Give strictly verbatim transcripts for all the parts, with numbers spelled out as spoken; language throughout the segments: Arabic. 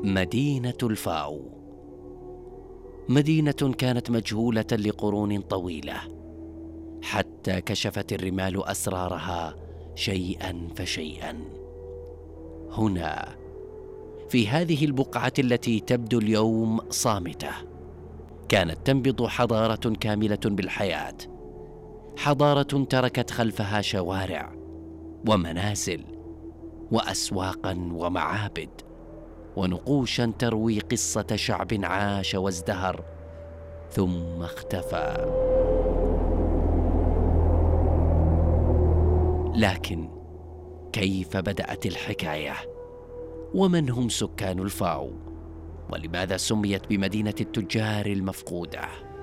مدينة الفاو. مدينة كانت مجهولة لقرون طويلة، حتى كشفت الرمال أسرارها شيئا فشيئا. هنا في هذه البقعة التي تبدو اليوم صامتة، كانت تنبض حضارة كاملة بالحياة، حضارة تركت خلفها شوارع ومنازل وأسواقا ومعابد ونقوشا تروي قصة شعب عاش وازدهر ثم اختفى. لكن كيف بدأت الحكاية؟ ومن هم سكان الفاو؟ ولماذا سميت بمدينة التجار المفقودة؟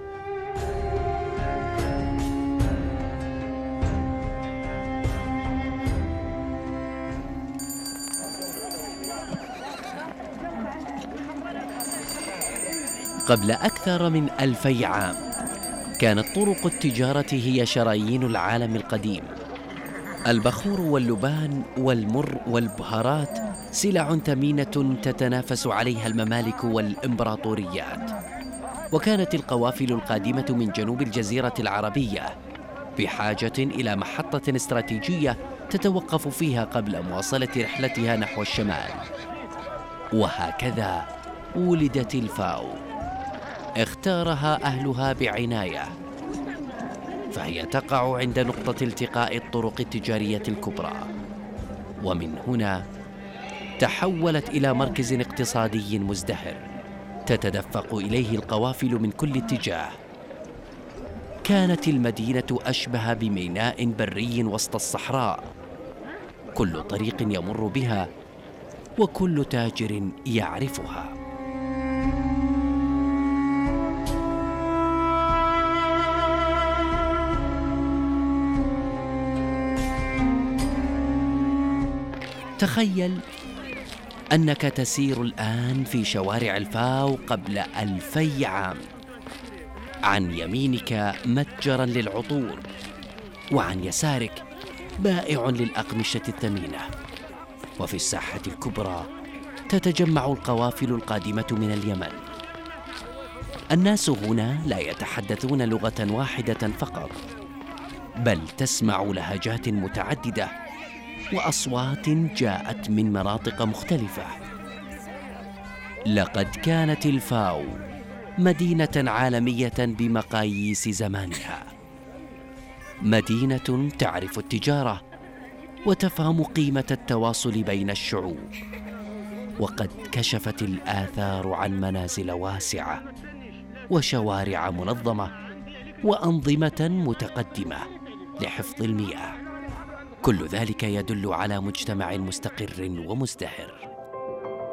قبل أكثر من ألفي عام كانت طرق التجارة هي شرايين العالم القديم. البخور واللبان والمر والبهارات سلع ثمينة تتنافس عليها الممالك والإمبراطوريات. وكانت القوافل القادمة من جنوب الجزيرة العربية بحاجة إلى محطة استراتيجية تتوقف فيها قبل مواصلة رحلتها نحو الشمال. وهكذا ولدت الفاو، اختارها أهلها بعناية، فهي تقع عند نقطة التقاء الطرق التجارية الكبرى، ومن هنا تحولت إلى مركز اقتصادي مزدهر تتدفق إليه القوافل من كل اتجاه. كانت المدينة أشبه بميناء بري وسط الصحراء، كل طريق يمر بها وكل تاجر يعرفها. تخيل أنك تسير الآن في شوارع الفاو قبل ألفي عام. عن يمينك متجراً للعطور، وعن يسارك بائع للأقمشة الثمينة، وفي الساحة الكبرى تتجمع القوافل القادمة من اليمن. الناس هنا لا يتحدثون لغة واحدة فقط، بل تسمع لهجات متعددة وأصوات جاءت من مناطق مختلفة. لقد كانت الفاو مدينة عالمية بمقاييس زمانها، مدينة تعرف التجارة وتفهم قيمة التواصل بين الشعوب. وقد كشفت الآثار عن منازل واسعة وشوارع منظمة وأنظمة متقدمة لحفظ المياه. كل ذلك يدل على مجتمع مستقر ومزدهر.